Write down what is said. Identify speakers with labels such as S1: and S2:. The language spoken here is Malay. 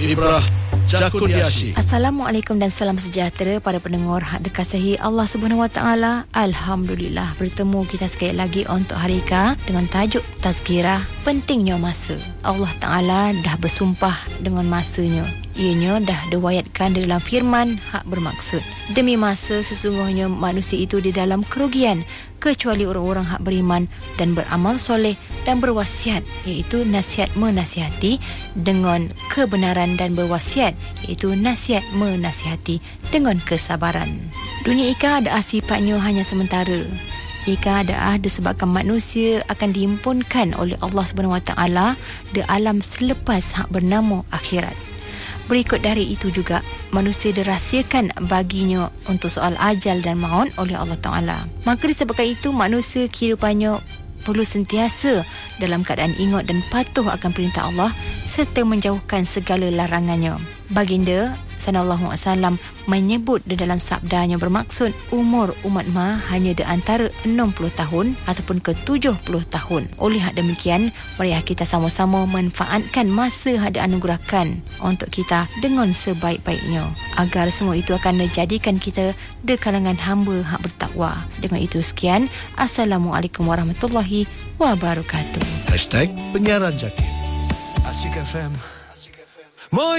S1: Ibrah Jakudiashi.
S2: Assalamualaikum dan salam sejahtera para pendengar hak dikasihi Allah Subhanahu Wa Taala. Alhamdulillah bertemu kita sekali lagi untuk hari ini dengan tajuk Tazkirah pentingnya masa. Allah Taala dah bersumpah dengan masanya. Ianya dah diwayatkan di dalam firman hak bermaksud. Demi masa sesungguhnya manusia itu di dalam kerugian kecuali orang-orang hak beriman dan beramal soleh dan berwasiat, iaitu nasihat menasihati dengan kebenaran dan berwasiat, iaitu nasihat menasihati dengan kesabaran. Dunia ika ada sifatnya hanya sementara. Ika ada disebabkan manusia akan dihimpunkan oleh Allah Subhanahu Wa Taala di alam selepas hak bernama akhirat. Berikut dari itu juga, manusia dirahsiakan baginya untuk soal ajal dan maut oleh Allah Ta'ala. Maka disebabkan itu, manusia kehidupannya perlu sentiasa dalam keadaan ingat dan patuh akan perintah Allah serta menjauhkan segala larangannya. Baginda sallallahu alaihi wasallam menyebut di dalam sabdanya bermaksud umur umat ma hanya di antara 60 tahun ataupun ke 70 tahun. Oleh hak demikian, marilah kita sama-sama manfaatkan masa yang dianugerahkan untuk kita dengan sebaik-baiknya agar semua itu akan menjadikan kita di kalangan hamba hak bertakwa. Dengan itu sekian, Assalamualaikum warahmatullahi wabarakatuh.
S1: #penyiaran Jaki.
S3: Asyik FM.